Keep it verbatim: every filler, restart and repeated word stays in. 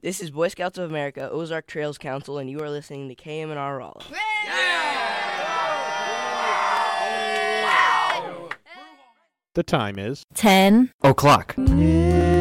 This is Boy Scouts of America, Ozark Trails Council, and you are listening to K M N R Rolla. The time is ten o'clock.